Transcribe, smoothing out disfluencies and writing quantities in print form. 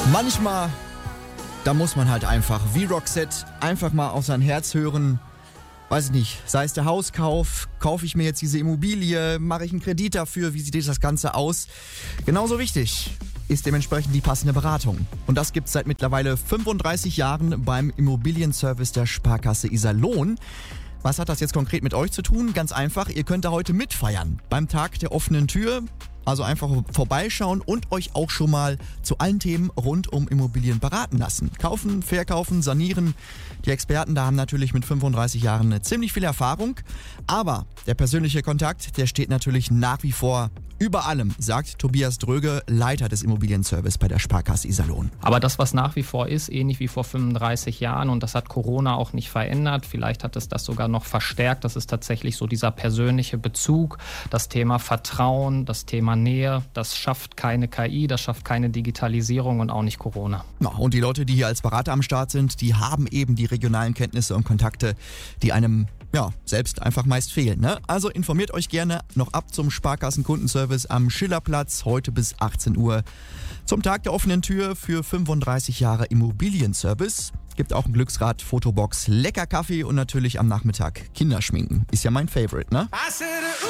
Manchmal, da muss man halt einfach, wie Roxette, einfach mal auf sein Herz hören. Weiß ich nicht, sei es der Hauskauf, kaufe ich mir jetzt diese Immobilie, mache ich einen Kredit dafür, wie sieht das Ganze aus? Genauso wichtig ist dementsprechend die passende Beratung. Und das gibt es seit mittlerweile 35 Jahren beim Immobilienservice der Sparkasse Iserlohn. Was hat das jetzt konkret mit euch zu tun? Ganz einfach, ihr könnt da heute mitfeiern beim Tag der offenen Tür. Also einfach vorbeischauen und euch auch schon mal zu allen Themen rund um Immobilien beraten lassen. Kaufen, verkaufen, sanieren. Die Experten da haben natürlich mit 35 Jahren eine ziemlich viel Erfahrung. Aber der persönliche Kontakt, der steht natürlich nach wie vor über allem, sagt Tobias Dröge, Leiter des Immobilienservice bei der Sparkasse Iserlohn. Aber das, was nach wie vor ist, ähnlich wie vor 35 Jahren, und das hat Corona auch nicht verändert, vielleicht hat es das sogar noch verstärkt, das ist tatsächlich so dieser persönliche Bezug, das Thema Vertrauen, das Thema Nähe, das schafft keine KI, das schafft keine Digitalisierung und auch nicht Corona. Ja, und die Leute, die hier als Berater am Start sind, die haben eben die regionalen Kenntnisse und Kontakte, die einem selbst einfach meist fehlen. Ne? Also informiert euch gerne noch ab zum Sparkassenkundenservice am Schillerplatz heute bis 18 Uhr zum Tag der offenen Tür für 35 Jahre Immobilienservice. Gibt auch ein Glücksrad, Fotobox, lecker Kaffee und natürlich am Nachmittag Kinderschminken. Ist ja mein Favorite, ne?